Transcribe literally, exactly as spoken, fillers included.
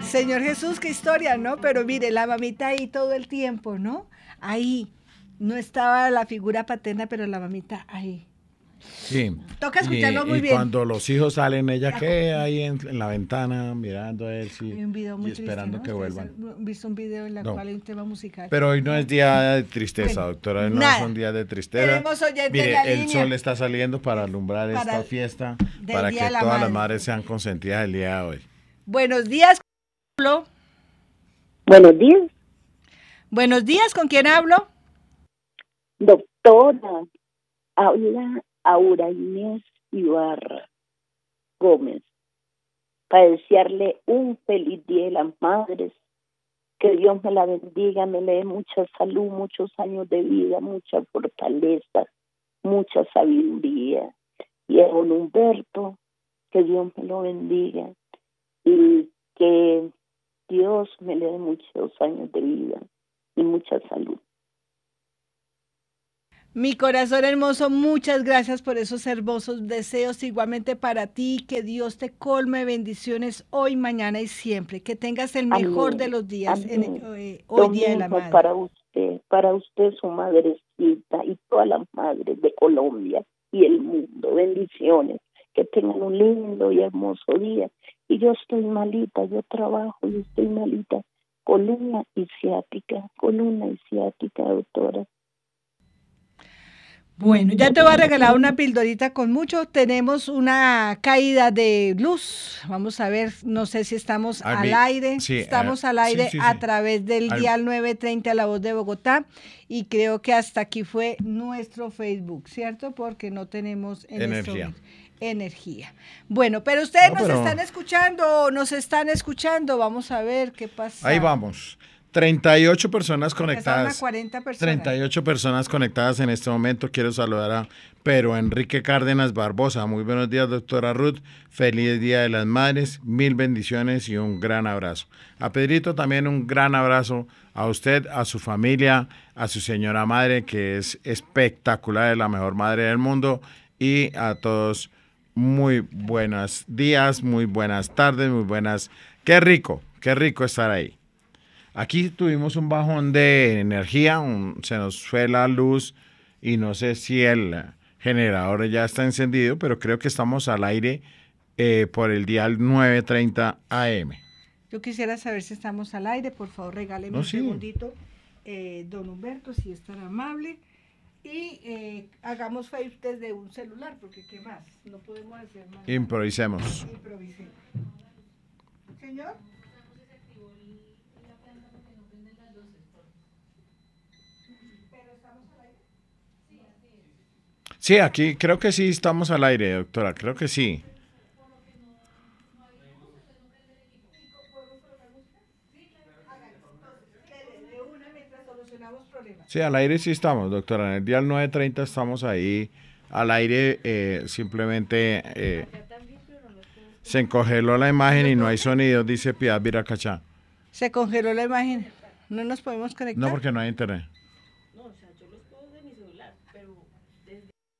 Señor Jesús, qué historia, ¿no? Pero mire, la mamita ahí todo el tiempo, ¿no? Ahí. No estaba la figura paterna, pero la mamita ahí. Sí. Toca Y, escucharlo muy y bien. cuando los hijos salen, ella queda ahí en, en la ventana mirando a ver si Hay un video muy y esperando triste, ¿no? que Ustedes vuelvan. han visto un video en el No. cual hay un tema musical. Pero hoy no es día de tristeza, Bueno, doctora. Hoy no nada. son días de tristeza. Tenemos oyente Mire, en la el línea. sol está saliendo para alumbrar Para esta el- fiesta, del para Día que de la todas las Madre. madres sean consentidas el día de hoy. Buenos días, ¿con quién hablo? Buenos días, Buenos días, ¿con quién hablo? doctora. Habla Aura Inés Ibarra Gómez para desearle un feliz Día de las Madres. Que Dios me la bendiga, me le dé mucha salud, muchos años de vida, mucha fortaleza, mucha sabiduría. Y a don Humberto, que Dios me lo bendiga y que Dios me le dé muchos años de vida y mucha salud. Mi corazón hermoso, muchas gracias por esos hermosos deseos. Igualmente para ti, que Dios te colme de bendiciones hoy, mañana y siempre. Que tengas el mejor Amén. de los días en, Amén. eh, hoy, Lo Día de la mismo Madre. para usted, para usted su madrecita y todas las madres de Colombia y el mundo. Bendiciones. Que tengan un lindo y hermoso día. Y yo estoy malita, yo trabajo y estoy malita. Columna y ciática, columna y ciática, doctora. Bueno, ya te voy a regalar una pildorita con mucho. Tenemos una caída de luz. Vamos a ver, no sé si estamos A al mí- aire. sí, estamos eh, al sí, aire sí, a sí. través del Al- dial nueve treinta La Voz de Bogotá. Y creo que hasta aquí fue nuestro Facebook, ¿cierto? Porque no tenemos en este Energía. momento energía. Bueno, pero ustedes No, nos pero- están escuchando, nos están escuchando. Vamos a ver qué pasa. Ahí vamos. treinta y ocho personas Empezaron a conectadas. cuarenta personas. treinta y ocho personas conectadas en este momento. Quiero saludar a Pero Enrique Cárdenas Barbosa. Muy buenos días, doctora Ruth. Feliz Día de las Madres. Mil bendiciones y un gran abrazo. A Pedrito también un gran abrazo. A usted, a su familia, a su señora madre, que es espectacular, es la mejor madre del mundo. Y a todos, muy buenos días, muy buenas tardes, muy buenas. Qué rico, qué rico estar ahí. Aquí tuvimos un bajón de energía, un- se nos fue la luz y no sé si el generador ya está encendido, pero creo que estamos al aire eh, por el dial nueve treinta A M. Yo quisiera saber si estamos al aire. Por favor, regáleme No, un sí. segundito, eh, don Humberto, si es tan amable. Y eh, hagamos Facebook desde un celular, porque ¿qué más? No podemos hacer más. Improvisemos. Improvisemos. Señor. Sí, aquí creo que sí estamos al aire, doctora, creo que sí. Sí, al aire sí estamos, doctora. En el dial nueve treinta estamos ahí al aire. eh, simplemente eh, se encongeló la imagen y no hay sonido, dice Piedad Viracachá. Se congeló la imagen. No nos podemos conectar. No, porque no hay internet.